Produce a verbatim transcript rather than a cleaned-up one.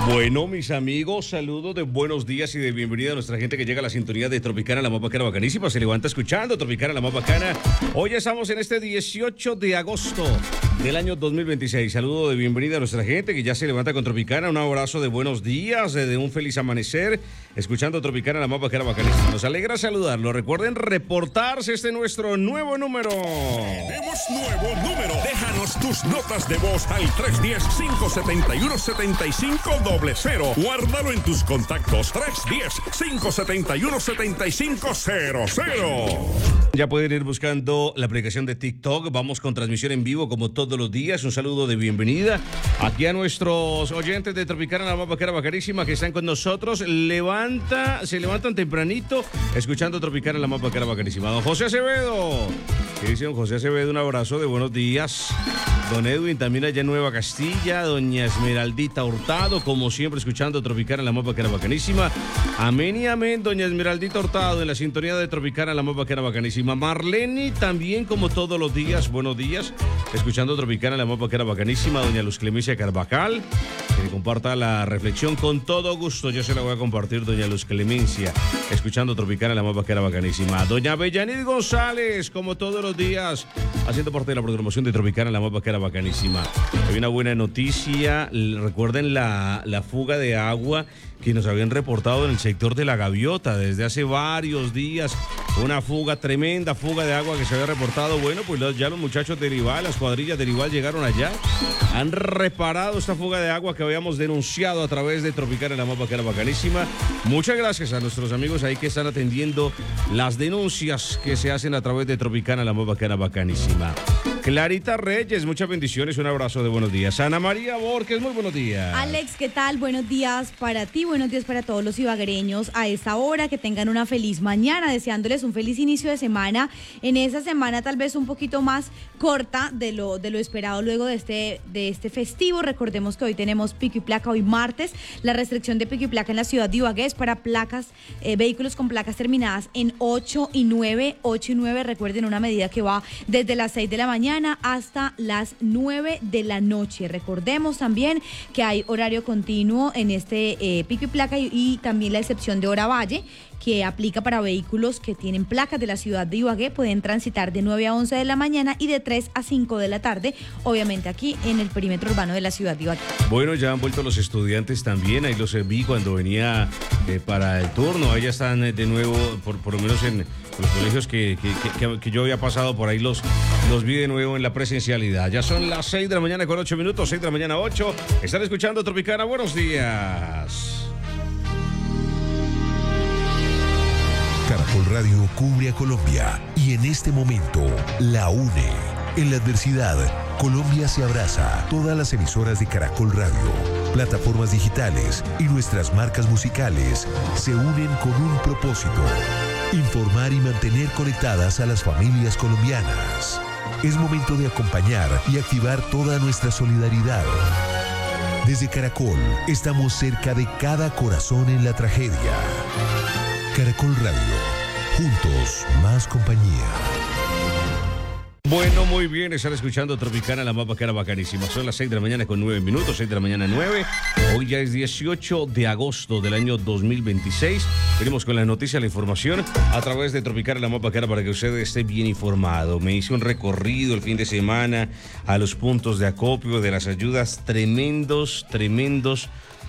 Bueno, mis amigos, saludos de buenos días y de bienvenida a nuestra gente que llega a la sintonía de Tropicana, la más bacana, bacanísima. Se levanta escuchando Tropicana, la más bacana. Hoy estamos en este dieciocho de agosto del año dos mil veintiséis. Saludo de bienvenida a nuestra gente que ya se levanta con Tropicana. Un abrazo de buenos días, de un feliz amanecer, escuchando Tropicana, la más bacana, bacanísima. Nos alegra saludarlo. Recuerden reportarse este nuestro nuevo número. Tenemos nuevo número. Déjanos tus notas de voz al tres uno cero, cinco siete uno, siete cinco cero cero. Guárdalo en tus contactos. tres uno cero, cinco siete uno, siete cinco cero cero. Ya pueden ir buscando la aplicación de TikTok. Vamos con transmisión en vivo como todos los días. Un saludo de bienvenida aquí a nuestros oyentes de Tropicana, la más bacana, bacanísima, que están con nosotros. Levanta, se levantan tempranito escuchando Tropicana, la más bacana, bacanísima. Don José Acevedo. ¿Qué dice don José Acevedo? Un abrazo de buenos días. Don Edwin también allá en Nueva Castilla. Doña Esmeraldita Hurtado, como siempre, escuchando Tropicana, la más bacana, bacanísima. Amén y amén, doña Esmeraldita Hurtado, en la sintonía de Tropicana, la más bacana, bacanísima. Marlene también, como todos los días, buenos días, escuchando Tropicana, la más bacana, bacanísima. Doña Luz Clemencia Carvajal, que le comparta la reflexión con todo gusto. Yo se la voy a compartir, doña Luz Clemencia, escuchando Tropicana, la más bacana, bacanísima. Doña Bellanit González, como todos los días, haciendo parte de la programación de Tropicana, la más bacana, bacanísima. Hay una buena noticia. Recuerden la, la fuga de agua que nos habían reportado en el sector de La Gaviota desde hace varios días. Una fuga, tremenda fuga de agua que se había reportado. Bueno, pues ya los muchachos de Rival, las cuadrillas de Rival llegaron allá. Han reparado esta fuga de agua que habíamos denunciado a través de Tropicana, la más bacana, bacanísima. Muchas gracias a nuestros amigos ahí que están atendiendo las denuncias que se hacen a través de Tropicana, la más bacana, bacanísima. Clarita Reyes, muchas bendiciones, un abrazo de buenos días. Ana María Borges, muy buenos días. Alex, ¿qué tal? Buenos días para ti, buenos días para todos los ibaguereños a esta hora, que tengan una feliz mañana, deseándoles un feliz inicio de semana, en esa semana tal vez un poquito más corta de lo, de lo esperado luego de este, de este festivo. Recordemos que hoy tenemos pico y placa, hoy martes, la restricción de pico y placa en la ciudad de Ibagué es para placas, eh, vehículos con placas terminadas en ocho y nueve, ocho y nueve, recuerden, una medida que va desde las seis de la mañana hasta las nueve de la noche. Recordemos también que hay horario continuo en este eh, pico y placa y, y también la excepción de hora valle, que aplica para vehículos que tienen placas de la ciudad de Ibagué. Pueden transitar de nueve a once de la mañana y de tres a cinco de la tarde, obviamente aquí en el perímetro urbano de la ciudad de Ibagué. Bueno, ya han vuelto los estudiantes también, ahí los vi cuando venía eh, para el turno, ahí ya están eh, de nuevo, por, por lo menos en los colegios que, que, que, que yo había pasado por ahí, los, los vi de nuevo en la presencialidad. Ya son las seis de la mañana con ocho minutos, seis de la mañana ocho, están escuchando Tropicana, buenos días. Caracol Radio cubre a Colombia y en este momento la une. En la adversidad, Colombia se abraza. Todas las emisoras de Caracol Radio, plataformas digitales y nuestras marcas musicales se unen con un propósito: informar y mantener conectadas a las familias colombianas. Es momento de acompañar y activar toda nuestra solidaridad. Desde Caracol, estamos cerca de cada corazón en la tragedia. Caracol Radio, juntos, más compañía. Bueno, muy bien, están escuchando Tropicana, la más bacana, bacanísima. Son las seis de la mañana con nueve minutos, seis de la mañana nueve. Hoy ya es dieciocho de agosto del año dos mil veintiséis. Venimos con la noticia, la información a través de Tropicana, la más bacana, para que usted esté bien informado. Me hice un recorrido el fin de semana a los puntos de acopio de las ayudas, tremendos, tremendos